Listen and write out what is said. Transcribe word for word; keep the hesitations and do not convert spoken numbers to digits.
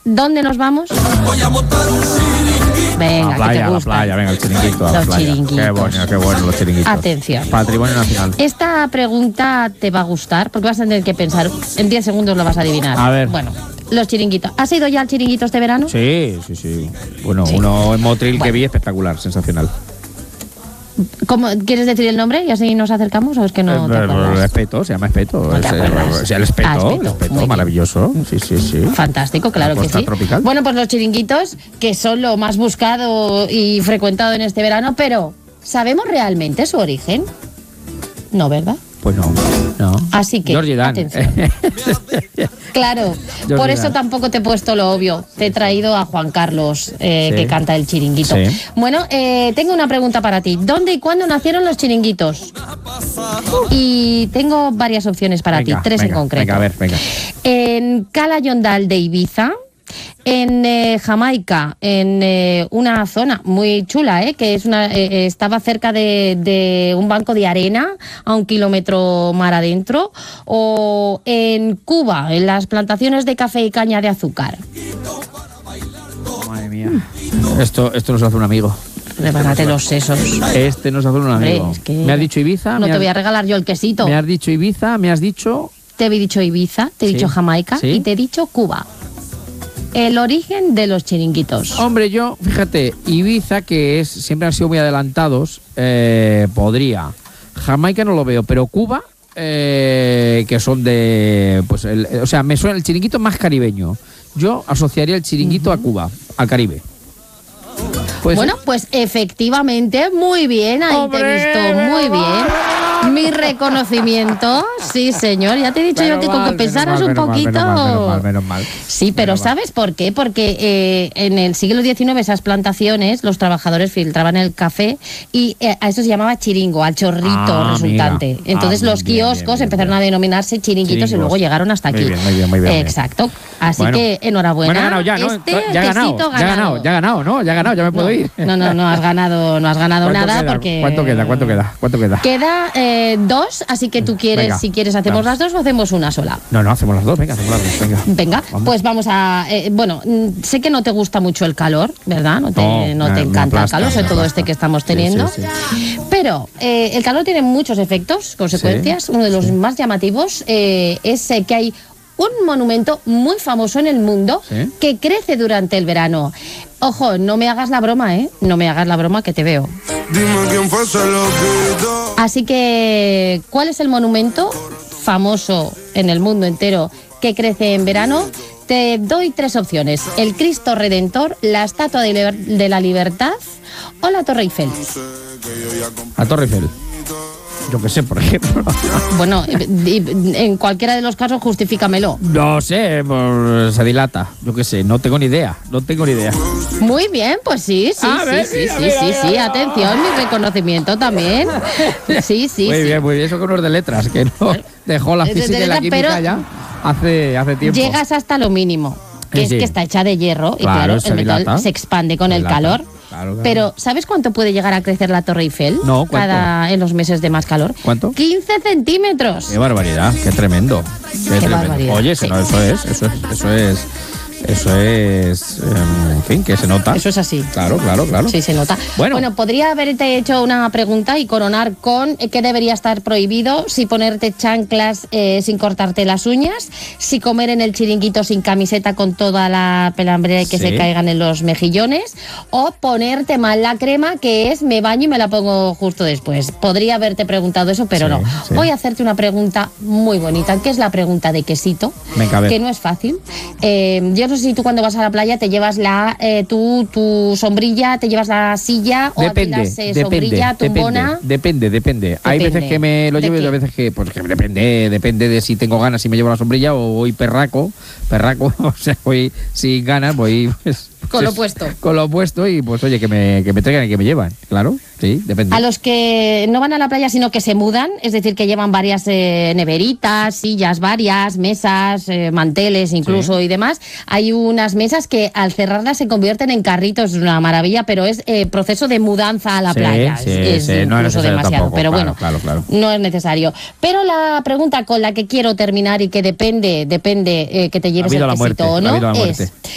¿Dónde nos vamos? Venga, a la playa, que te a la gusta. playa, venga, el chiringuito. A la Los playa. chiringuitos. Qué bueno, qué bueno los chiringuitos. Atención. Patrimonio nacional. Esta pregunta te va a gustar porque vas a tener que pensar. En diez segundos lo vas a adivinar. A ver. Bueno, los chiringuitos. ¿Has ido ya al chiringuito este verano? Sí, sí, sí. Bueno, Sí. uno en Motril que Bueno. vi espectacular, sensacional. ¿Cómo, ¿Quieres decir el nombre y así nos acercamos o es que no Eh, te eh, acuerdas? Espeto, se llama Espeto. No te Es, eh, acuerdas. o sea, el Espeto, Ah, Espeto, el Espeto, muy bien. maravilloso. Sí, sí, sí. Fantástico, claro La que costa sí. tropical. Bueno, pues los chiringuitos, que son lo más buscado y frecuentado en este verano, pero ¿sabemos realmente su origen? No, ¿verdad? Pues no, no. Así que, Georgie Dan. atención. Claro, Yo por sé eso nada. tampoco te he puesto lo obvio. Te he traído a Juan Carlos, eh, Sí. que canta el chiringuito. Sí. Bueno, eh, tengo una pregunta para ti. ¿Dónde y cuándo nacieron los chiringuitos? Y tengo varias opciones para Venga, ti, tres venga, en concreto. Venga, a ver, venga. En Cala Yondal de Ibiza, en eh, Jamaica, en eh, una zona muy chula, eh, que es una, eh, estaba cerca de, de un banco de arena, a un kilómetro mar adentro, o en Cuba, en las plantaciones de café y caña de azúcar. Madre mía. Esto, esto nos hace un amigo. Prepárate los sesos. Este nos hace un Hombre, amigo. es que Me has dicho Ibiza. No me te has, voy a regalar yo el quesito. Me has dicho Ibiza, me has dicho. Te he dicho Ibiza, te he Sí. dicho Jamaica Sí. y te he dicho Cuba. El origen de los chiringuitos. Hombre, yo, fíjate, Ibiza, que es siempre han sido muy adelantados, eh, podría. Jamaica no lo veo, pero Cuba, eh, que son de. Pues el, o sea, me suena el chiringuito más caribeño. Yo asociaría el chiringuito a Cuba, al Caribe. ¿Puede Bueno, ser? pues efectivamente, muy bien, ahí ¡Hombre! te he visto, muy bien. Mi reconocimiento, sí señor, ya te he dicho yo Menos que con mal, que pensaras menos mal, un menos poquito... mal, Menos mal, menos mal. Sí, pero Menos mal. ¿sabes por qué? Porque eh, en el siglo diecinueve esas plantaciones, los trabajadores filtraban el café y eh, a eso se llamaba chiringo, al chorrito Ah, resultante. amiga. Entonces Ah, los bien, bien, kioscos bien, empezaron bien. a denominarse chiringuitos y Chiringos. luego llegaron hasta Muy aquí. bien, muy bien, muy bien, muy bien. Exacto. Así Bueno. que enhorabuena. Bueno, ha ganado ya, ¿no? Este ya ha ganado, quesito ya ha ganado, ya ha ganado, ¿no? Ya ha ganado, ya me puedo no, ir. No, no, no has ganado, no has ganado ¿Cuánto nada queda? porque. ¿Cuánto queda? ¿Cuánto queda? ¿Cuánto queda? Queda eh, dos, así que tú quieres, Venga, si quieres, hacemos vamos. las dos o hacemos una sola. No, no, hacemos las dos, venga, hacemos las dos, venga. Venga, Vamos. pues vamos a. eh, bueno, mm, sé que no te gusta mucho el calor, ¿verdad? No te, No, no me- te me encanta aplasta, el calor, sobre me todo aplasta. este que estamos Sí, teniendo. sí, Pero eh, el calor tiene muchos efectos, consecuencias. Uno de los más llamativos eh, es eh, que hay un monumento muy famoso en el mundo Sí. que crece durante el verano. Ojo, no me hagas la broma, ¿eh? No me hagas la broma que te veo. Dime quién fue, se lo quitó. Así que, ¿cuál es el monumento famoso en el mundo entero que crece en verano? Te doy tres opciones: el Cristo Redentor, la Estatua de, Liber- de la Libertad o la Torre Eiffel. La Torre Eiffel. Yo qué sé, por ejemplo. Bueno, y- y- en cualquiera de los casos, justifícamelo. No sé, pues, se dilata. Yo qué sé, no tengo ni idea. No tengo ni idea. Muy bien, pues sí, sí, A sí, ver, sí, mira, sí, mira, sí, mira, sí, mira. atención, mi reconocimiento también. Sí, sí, Muy sí. bien, muy bien. Eso con los de letras, que no dejó la De- de física y la letras, química pero ya hace, hace tiempo. Llegas hasta lo mínimo, que Sí, es sí. que está hecha de hierro y Claro, claro, se el metal dilata. se expande con Se el dilata. calor. Claro, claro. Pero ¿sabes cuánto puede llegar a crecer la Torre Eiffel? No, ¿cuánto? Cada en los meses de más calor. ¿Cuánto? quince centímetros. Qué barbaridad, qué tremendo. Qué, tremendo. barbaridad, Oye, eso, sí. no, eso es, eso es, eso es, eso es, em, en fin, que se nota. Eso es así. Claro, claro, claro. Sí, se nota. Bueno. podría haberte hecho una pregunta y coronar con eh, qué debería estar prohibido: si ponerte chanclas eh, sin cortarte las uñas, si comer en el chiringuito sin camiseta con toda la pelambrera y que Sí. se caigan en los mejillones, o ponerte mal la crema, que es me baño y me la pongo justo después. Podría haberte preguntado eso, pero Sí, no. sí. Voy a hacerte una pregunta muy bonita, que es la pregunta de quesito, Venga, a ver. que no es fácil. Eh, yo no sé si tú cuando vas a la playa te llevas la eh, tu, tu sombrilla, te llevas la silla o Depende, alquilas eh, depende, sombrilla, tumbona. depende, depende, depende. Hay Depende. veces que me lo ¿De llevo y qué? otras veces que, pues que depende, depende de si tengo ganas, si me llevo la sombrilla o voy perraco, perraco, o sea, voy sin ganas, voy pues, Con lo pues, puesto. Con lo puesto y pues oye, que me, que me traigan y que me llevan, claro, sí, depende. A los que no van a la playa sino que se mudan, es decir, que llevan varias eh, neveritas, sillas varias, mesas, eh, manteles incluso Sí. y demás, hay unas mesas que al cerrarlas se convierten en carritos, es una maravilla, pero es eh, proceso de mudanza a la Sí, playa, sí, es, es sí, no es incluso necesario demasiado, tampoco, pero claro, bueno, claro, claro. no es necesario. Pero la pregunta con la que quiero terminar y que depende, depende eh, que te lleves vida el o la quesito muerte, o la no, vida o la es... muerte.